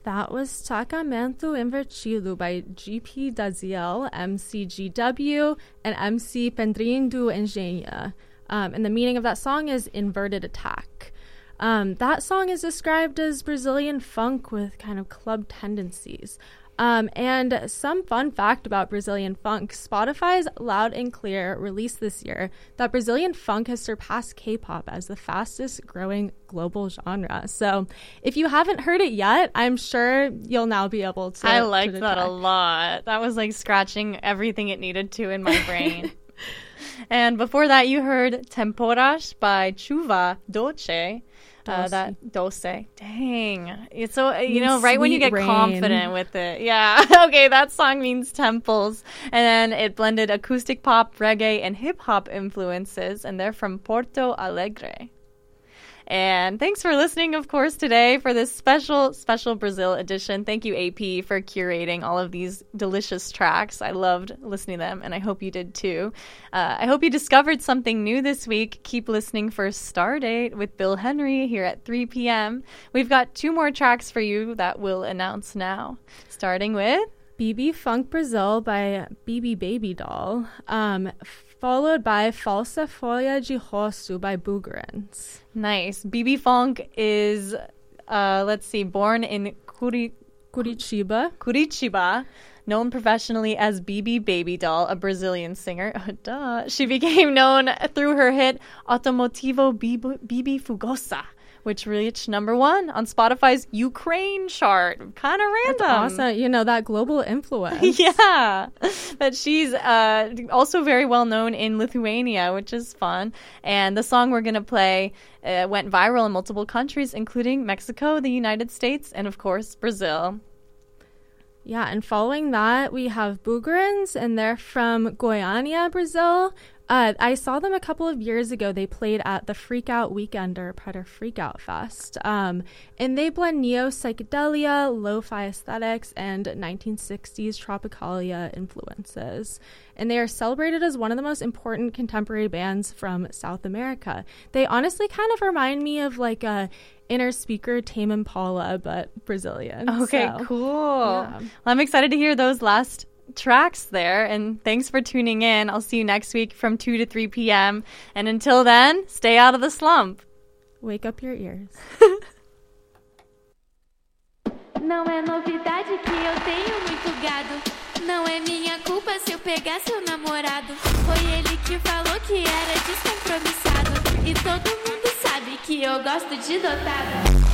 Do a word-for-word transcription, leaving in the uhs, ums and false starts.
That was Sacramento Invertido by G P Daziel, M C G W, and M C Pendrinho do Engenho. Um, and the meaning of that song is inverted attack. Um, that song is described as Brazilian funk with kind of club tendencies. Um, and some fun fact about Brazilian funk, Spotify's Loud and Clear released this year that Brazilian funk has surpassed K-pop as the fastest growing global genre. So if you haven't heard it yet, I'm sure you'll now be able to. I liked to that a lot. That was like scratching everything it needed to in my brain. And before that, you heard Temporas by Chuva Doce. Uh, that Dulce. Dang. It's so, you know, right when you get rain. confident with it. Yeah. Okay, that song means temples. And then it blended acoustic pop, reggae, and hip-hop influences. And they're from Porto Alegre. And thanks for listening, of course, today for this special, special Brazil edition. Thank you, A P, for curating all of these delicious tracks. I loved listening to them, and I hope you did too. Uh, I hope you discovered something new this week. Keep listening for Stardate with Bill Henry here at three p.m. We've got two more tracks for you that we'll announce now, starting with B B Funk Brazil by B B Baby Doll, um, followed by Falsa Folha de Rosto by Boogerins. Nice. B B Funk is, uh, let's see, born in Curi- Curitiba. Curitiba, known professionally as B B Baby Doll, a Brazilian singer. Oh, duh. She became known through her hit Automotivo B B Fugosa, which reached number one on Spotify's Ukraine chart. Kind of random. That's awesome. You know, that global influence. Yeah. But she's uh, also very well known in Lithuania, which is fun. And the song we're going to play uh, went viral in multiple countries, including Mexico, the United States, and, of course, Brazil. Yeah, and following that, we have Boogerins, and they're from Goiânia, Brazil. Uh, I saw them a couple of years ago. They played at the Freakout Weekender, part of Freakout Fest. Um, and they blend neo-psychedelia, lo-fi aesthetics, and nineteen sixties tropicalia influences. And they are celebrated as one of the most important contemporary bands from South America. They honestly kind of remind me of like a inner speaker Tame Impala, but Brazilian. Okay, so, cool. Yeah. Well, I'm excited to hear those last tracks there, and thanks for tuning in. I'll see you next week from two to three p.m. And until then, stay out of the slump. Wake up your ears. Não é novidade que eu tenho muito gado. Não é minha culpa se eu pegar seu namorado. Foi ele que falou que era descompromissado. E todo mundo sabe que eu gosto de dotado.